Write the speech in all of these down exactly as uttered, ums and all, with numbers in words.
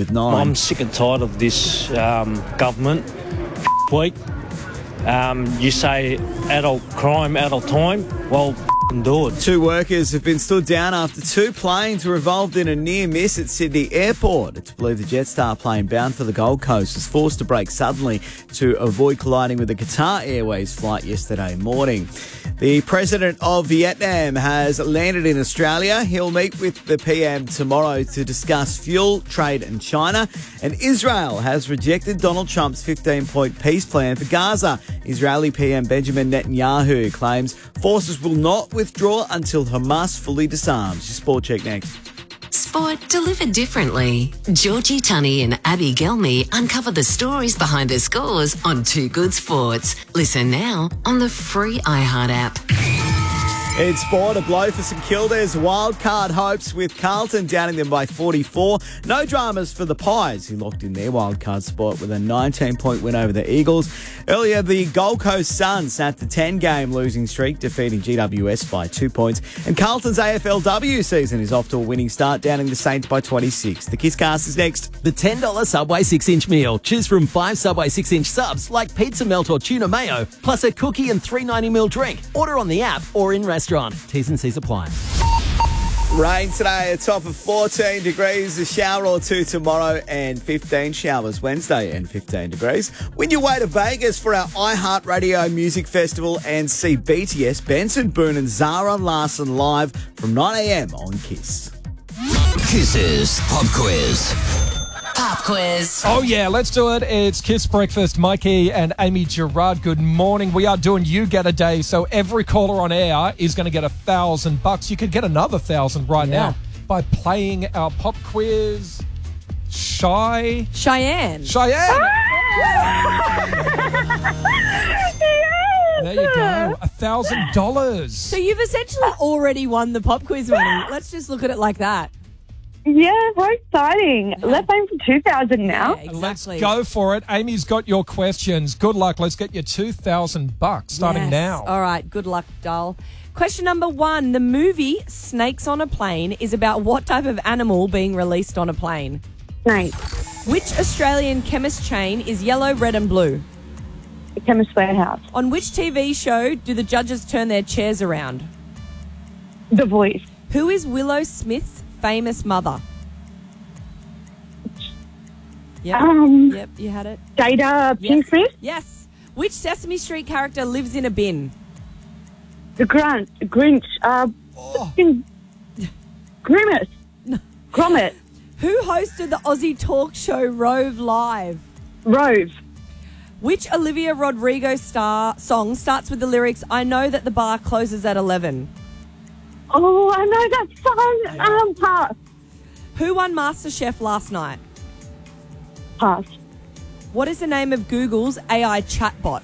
with nine. I'm sick and tired of this um, government week. Um, you say adult crime, adult time. Well, do it. Two workers have been stood down after two planes were involved in a near miss at Sydney Airport. It's believed the Jetstar plane bound for the Gold Coast was forced to brake suddenly to avoid colliding with a Qatar Airways flight yesterday morning. The president of Vietnam has landed in Australia. He'll meet with the P M tomorrow to discuss fuel, trade and China. And Israel has rejected Donald Trump's fifteen-point peace plan for Gaza. Israeli P M Benjamin Netanyahu claims forces will not withdraw until Hamas fully disarms. Your Sport Check next. Sport delivered differently. Georgie Tunney and Abby Gelmy uncover the stories behind the scores on Too Good Sports. Listen now on the free iHeart app. In sport, a blow for St Kilda's wildcard hopes with Carlton downing them by forty-four. No dramas for the Pies, who locked in their wildcard spot with a nineteen-point win over the Eagles. Earlier, the Gold Coast Suns snapped a ten-game losing streak, defeating G W S by two points. And Carlton's A F L W season is off to a winning start, downing the Saints by twenty-six. The Kisscast is next. The ten dollars Subway six-inch meal. Choose from five Subway six-inch subs like pizza melt or tuna mayo, plus a cookie and three ninety ml drink. Order on the app or in restaurant. T's and C's apply. Rain today, a top of fourteen degrees, a shower or two tomorrow, and fifteen showers Wednesday and fifteen degrees. Win your way to Vegas for our iHeartRadio Music Festival and see B T S, Benson Boone and Zara Larsson live from nine a.m. on Kiss. Kiss's Pop Quiz. Pop quiz. Oh, yeah, let's do it. It's Kiss Breakfast. Mikey and Amy Gerard, good morning. We are doing You Get a Day, so every caller on air is going to get a thousand bucks. You could get another thousand right Yeah. now by playing our pop quiz. Shy. Cheyenne. Cheyenne. There you go. A thousand dollars. So you've essentially already won the pop quiz money. Let's just look at it like that. Yeah, how exciting. Let's aim for two thousand now. Yeah, Let's exactly. go for it. Amy's got your questions. Good luck. Let's get you two thousand bucks starting Yes. now. All right, good luck, doll. Question number one. The movie Snakes on a Plane is about what type of animal being released on a plane? Snake. Which Australian chemist chain is yellow, red and blue? The Chemist Warehouse. On which T V show do the judges turn their chairs around? The Voice. Who is Willow Smith's famous mother? Yep. Um, Yep, you had it. Jada Yes. Pinkett. Yes. Which Sesame Street character lives in a bin? The Grunt. Grinch. Uh, fucking Grimace. Gromit. Who hosted the Aussie talk show Rove Live? Rove. Which Olivia Rodrigo star song starts with the lyrics, I know that the bar closes at eleven? Oh, I know that song. Um, pass. Who won MasterChef last night? Pass. What is the name of Google's A I chatbot?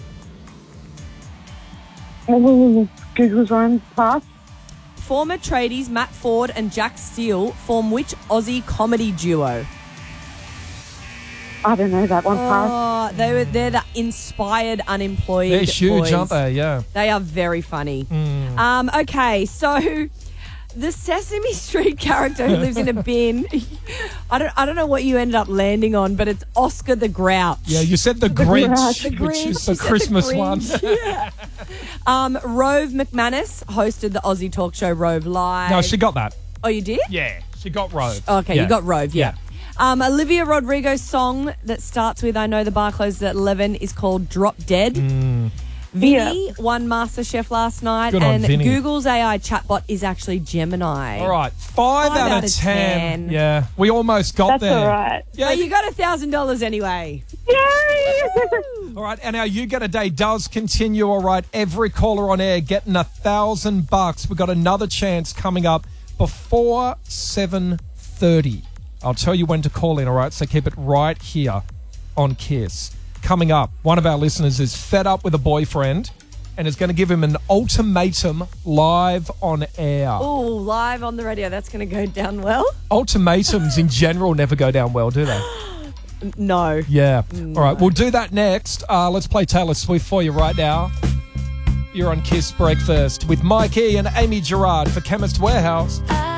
Oh, Google's on. Pass. Former tradies Matt Ford and Jack Steele form which Aussie comedy duo? I don't know that one. Pass. Oh, they were, they're the inspired unemployed They're huge, boys. aren't they? Yeah. They are very funny. Um, okay, so the Sesame Street character who lives in a bin, I don't I don't know what you ended up landing on, but it's Oscar the Grouch. Yeah, you said the Grinch, The which Grinch, is the you said the Christmas one. Grinch. Yeah. Um, Rove McManus hosted the Aussie talk show Rove Live. No, she got that. Oh, you did? Yeah, she got Rove. Okay, Yeah. you got Rove, yeah. Um, Olivia Rodrigo's song that starts with I know the bar closes at eleven is called Drop Dead. Vinny won MasterChef last night, Good on and Vinny. Google's A I chatbot is actually Gemini. All right, five, Five out, out of of ten. ten. Yeah, we almost got That's there. all right. Yeah. But you got a thousand dollars anyway. Yay! All right, and our You Get a Day does continue. All right, every caller on air getting a thousand bucks. We've got another chance coming up before seven thirty. I'll tell you when to call in. All right, so keep it right here on Kiss. Coming up, one of our listeners is fed up with a boyfriend and is going to give him an ultimatum live on air. Oh, live on the radio. That's going to go down well. Ultimatums in general never go down well, do they? No. Yeah. All right, we'll do that next. Uh, let's play Taylor Swift for you right now. You're on Kiss Breakfast with Mikey and Amy Gerard for Chemist Warehouse.